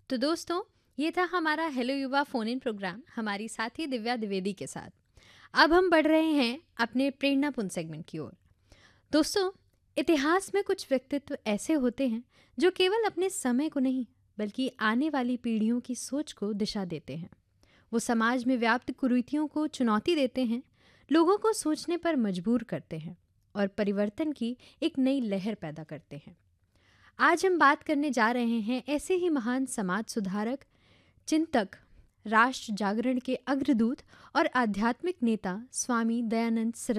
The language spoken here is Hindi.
तो दोस्तों, ये था हमारा हेलो युवा फोन इन प्रोग्राम हमारी साथी दिव्या द्विवेदी के साथ। अब हम बढ़ रहे हैं अपने प्रेरणापुंज सेगमेंट की ओर। दोस्तों, इतिहास में कुछ व्यक्तित्व ऐसे होते हैं जो केवल अपने समय को नहीं बल्कि आने वाली पीढ़ियों की सोच को दिशा देते हैं। वो समाज में व्याप्त कुरीतियों को चुनौती देते हैं, लोगों को सोचने पर मजबूर करते हैं और परिवर्तन की एक नई लहर पैदा करते हैं। आज हम बात करने जा रहे हैं ऐसे ही महान समाज सुधारक, चिंतक, राष्ट्र जागरण के अग्रदूत और आध्यात्मिक नेता स्वामी दयानंद सरस्वती